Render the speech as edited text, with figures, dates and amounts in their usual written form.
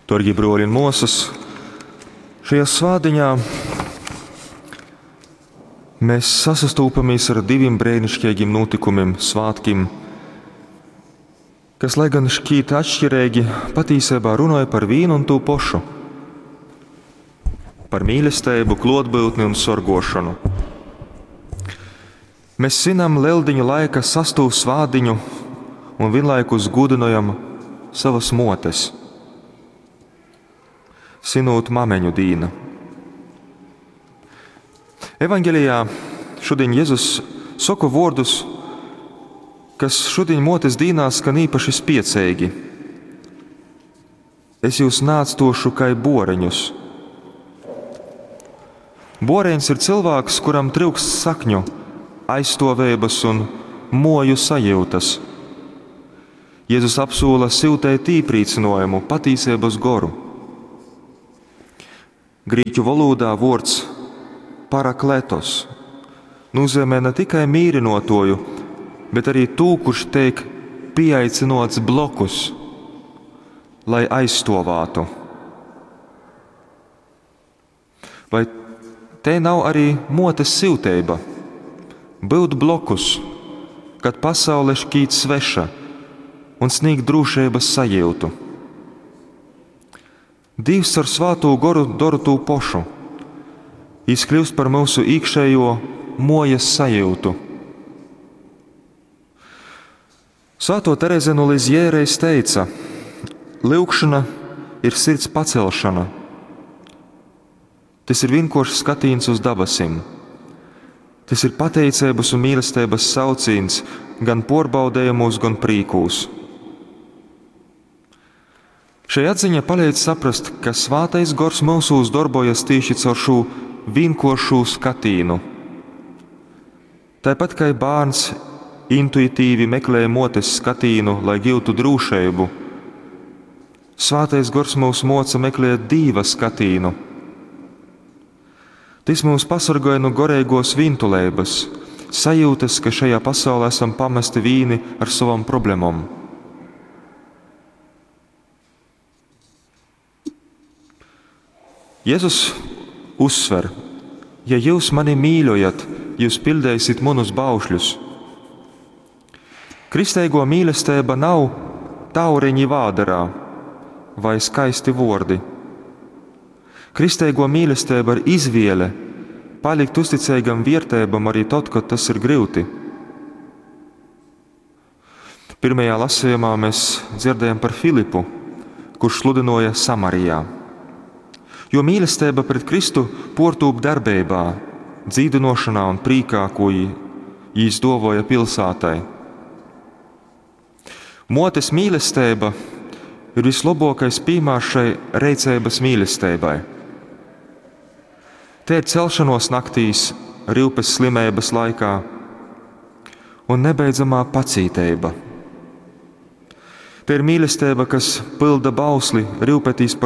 Dārgie broļi un mūsas, šajā svētdienā mēs sastopāmies ar diviem brīnišķīgiem notikumiem, svētkiem, kas, lai gan šķiet atšķirīgi, patiesībā runāja par vienu un to pašu - par mīlestību, klātbūtni un sorgošanu. Mēs svinam Lieldiņu laika sasto svētdiņu un vienlaikus godinājam savas motes, svinot Māmeņu dienu. Evangelijā šodien Jēzus saka vārdus, kas šodien motes dienā skan īpaši spēcīgi. Es jūs nāctošu kā boreņus. Boreņš ir cilvēks, kuram trūkst sakņu, aizstāvības un moju sajūtas. Jēzus apsola siltēju tīprīcinājumu, patiesības goru. Grieķu valodā vārds parakletos nozīmē ne tikai mīrinotoju, bet arī tū, kurš tiek pieaicināts blokus, lai aizstāvētu. Vai te nav arī motes siltība? Būt blokus, kad pasaule šķīt sveša un sniegt drošības sajūtu. Dievs ar svāto goru dara to pašu. Viņš kļūst par mūsu iekšējo mojas sajūtu. Svētā Terēze no Lizjē teica: lūgšana ir sirds pacelšana. Tas ir vienkārši skatiens uz debesīm. Tas ir pateicības un mīlestības sauciens gan porbaudējumos, gan prīkos. Šī atziņa palīdz saprast, ka svētais gars mūsos darbojas tieši caur šo vienkāršu skatienu. Tāpat kā bērns intuitīvi meklē motes skatienu, lai gūtu drošību, svētais gars mūs moca meklēt Dieva skatienu. Tas mūs pasargāja no garīgos vintulēbas, sajūtas, ka šajā pasaulē esam pamesti vīni ar savām problēmām. Jēzus uzsver: ja jūs mani mīļojat, jūs pildēsiet manus baušļus. Kristīgo mīlestība nav tauriņi vādarā vai skaisti vārdi. Kristīgo mīlestība ir izvēle palikt uzticīgam vērtībam arī tad, kad tas ir grūti. Pirmajā lasījumā mēs dzirdējām par Filipu, kurš sludināja Samarijā. Jo mīlestība pret Kristu portūp darbībā, dzīvinošanā un prīkā, ko viņš dāvāja pilsētai. Motes mīlestība ir vislabākais piemērs šai reicības mīlestībai. Te ir celšanos naktīs, rūpes slimības laikā un nebeidzamā pacietība. Te ir mīlestība, kas pilda bausli, rūpētīs par